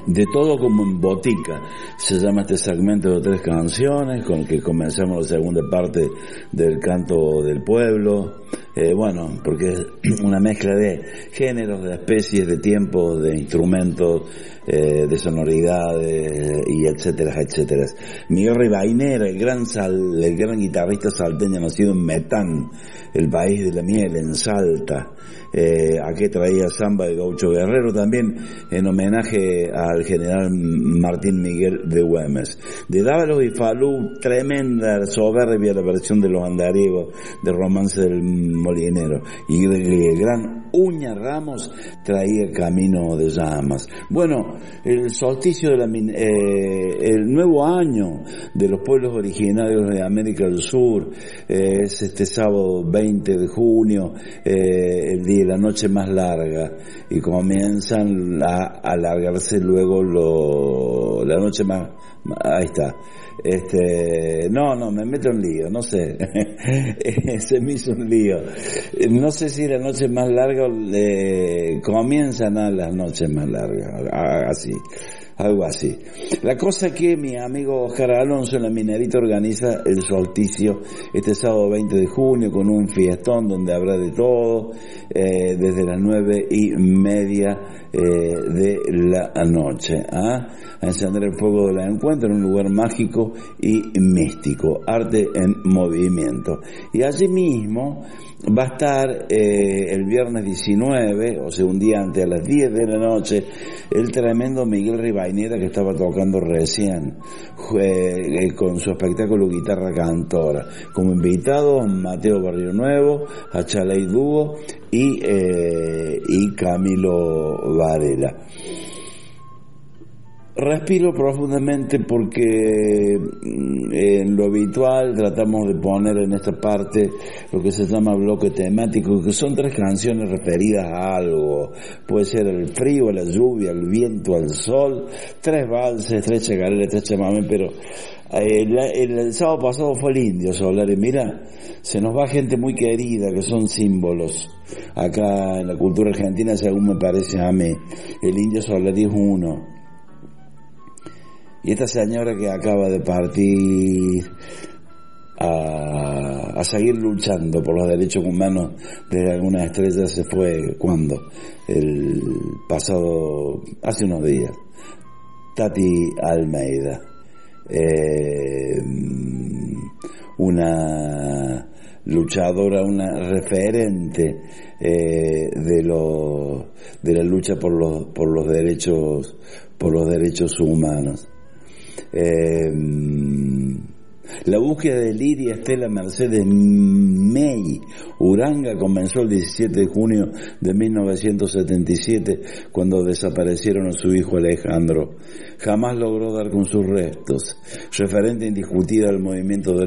De todo como en botica, se llama este segmento de 3 canciones, con el que comenzamos la segunda parte del canto del pueblo, bueno, porque es una mezcla de géneros, de especies, de tiempos, de instrumentos, de sonoridades, y etcétera, etcétera. Miguel Rivainera, el gran guitarrista salteño, nacido en Metán, el país de la miel, en Salta, aquí traía samba de Gaucho Guerrero, también en homenaje al general Martín Miguel de Güemes. De Dávalos y Falú, tremenda, soberbia la versión de los andariegos de Romance del Molinero, y el gran Uña Ramos traía Camino de Llamas. Bueno, el solsticio de el nuevo año de los pueblos originarios de América del Sur, es este sábado 20 de junio, el día de la noche más larga, y comienzan a alargarse luego la noche más, ahí está. No, me meto en lío, no sé. Se me hizo un lío. No sé si la noche más larga, comienzan a las noches más largas, así. Algo así. La cosa que mi amigo Oscar Alonso en La Minerita organiza el solsticio este sábado 20 de junio con un fiestón donde habrá de todo, desde las 9:30 de la noche, a encender el fuego del encuentro en un lugar mágico y místico, arte en movimiento. Y allí mismo va a estar el viernes 19, o sea, un día antes, a las 10 de la noche, el tremendo Miguel Rivainera, que estaba tocando recién, con su espectáculo Guitarra Cantora. Como invitados, Mateo Barrio Nuevo, Achaley Dúo y Camilo Varela. Respiro profundamente porque en lo habitual tratamos de poner en esta parte lo que se llama bloque temático, que son 3 canciones referidas a algo. Puede ser el frío, la lluvia, el viento, el sol, 3 valses, 3 chacaleras, 3 chamamé, pero el sábado pasado fue el Indio Solari. Mira, se nos va gente muy querida, que son símbolos acá en la cultura argentina, según me parece a mí. El Indio Solari es uno. Y esta señora que acaba de partir a seguir luchando por los derechos humanos de algunas estrellas, se fue, ¿cuándo? El pasado, hace unos días. Tati Almeida, una luchadora, una referente de la lucha por los derechos humanos. La búsqueda de Lidia Estela Mercedes May Uranga comenzó el 17 de junio de 1977, cuando desaparecieron a su hijo Alejandro. Jamás logró dar con sus restos. Referente indiscutida del movimiento de